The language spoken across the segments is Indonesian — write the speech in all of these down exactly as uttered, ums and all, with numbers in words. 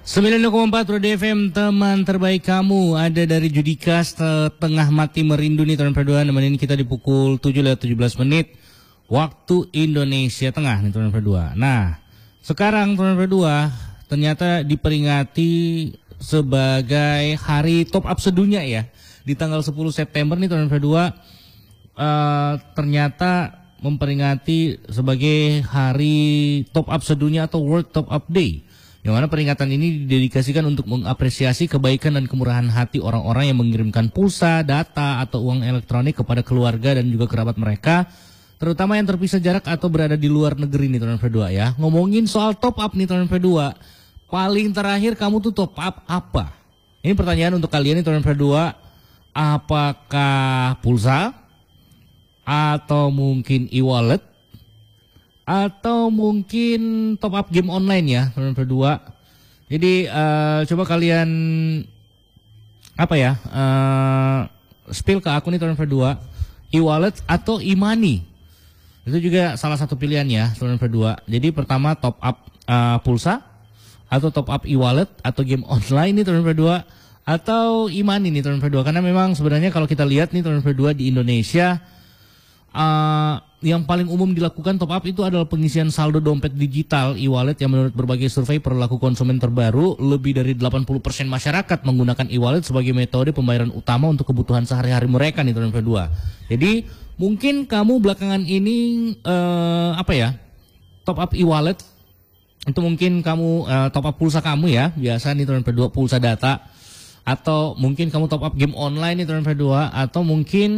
sembilan puluh koma empat Roda F M, teman terbaik kamu. Ada dari Judika, setengah mati merindu nih teman berdua. Nemenin kita di pukul tujuh lewat tujuh belas menit waktu Indonesia Tengah nih teman berdua. Nah, sekarang teman berdua ternyata diperingati sebagai hari top up sedunia ya. Di tanggal sepuluh September nih teman berdua uh, ternyata memperingati sebagai hari top up sedunia atau World Top Up Day. Yang mana peringatan ini didedikasikan untuk mengapresiasi kebaikan dan kemurahan hati orang-orang yang mengirimkan pulsa, data, atau uang elektronik kepada keluarga dan juga kerabat mereka, terutama yang terpisah jarak atau berada di luar negeri nih teman berdua ya. Ngomongin soal top up nih teman berdua, paling terakhir kamu tuh top up apa? Ini pertanyaan untuk kalian nih teman berdua, apakah pulsa, atau mungkin e-wallet, atau mungkin top up game online ya teman berdua. Jadi uh, coba kalian apa ya uh, spill ke aku nih teman berdua, e-wallet atau e-money. Itu juga salah satu pilihan ya teman berdua. Jadi pertama top up uh, pulsa, atau top up e-wallet, atau game online nih teman berdua, atau e-money nih teman berdua. Karena memang sebenarnya kalau kita lihat nih teman berdua di Indonesia, Uh, yang paling umum dilakukan top up itu adalah pengisian saldo dompet digital e-wallet yang menurut berbagai survei perilaku konsumen terbaru, lebih dari delapan puluh persen masyarakat menggunakan e-wallet sebagai metode pembayaran utama untuk kebutuhan sehari-hari mereka nih teman berdua. Jadi mungkin kamu belakangan ini uh, apa ya top up e-wallet itu mungkin kamu uh, top up pulsa kamu ya, biasa nih teman berdua pulsa data, atau mungkin kamu top up game online nih teman berdua, atau mungkin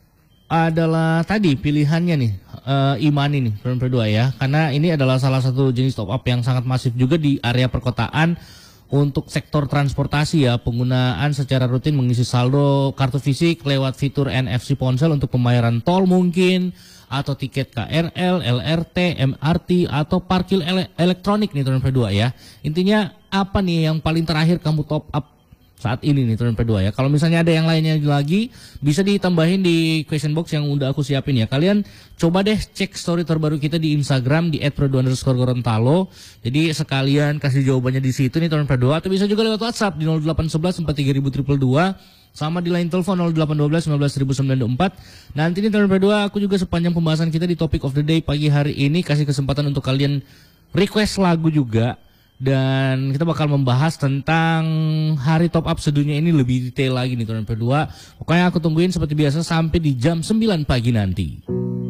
adalah tadi pilihannya nih uh, e-money nih teman berdua ya, karena ini adalah salah satu jenis top up yang sangat masif juga di area perkotaan untuk sektor transportasi ya. Penggunaan secara rutin mengisi saldo kartu fisik lewat fitur N F C ponsel untuk pembayaran tol mungkin, atau tiket K R L, L R T, M R T, atau parkir ele elektronik nih teman berdua ya. Intinya apa nih yang paling terakhir kamu top up saat ini nih teman berdua ya. Kalau misalnya ada yang lainnya lagi, bisa ditambahin di question box yang udah aku siapin ya. Kalian coba deh cek story terbaru kita di Instagram di et produ underscore gorontalo. Jadi sekalian kasih jawabannya di situ nih teman berdua, atau bisa juga lewat WhatsApp di nol delapan satu satu empat tiga dua dua dua dua, sama di line telepon nol delapan satu dua sembilan satu sembilan dua empat. Nanti nih teman berdua, aku juga sepanjang pembahasan kita di Topic of the Day pagi hari ini kasih kesempatan untuk kalian request lagu juga. Dan kita bakal membahas tentang hari top up sedunia ini lebih detail lagi nih teman berdua. Pokoknya aku tungguin seperti biasa sampai di jam sembilan pagi nanti.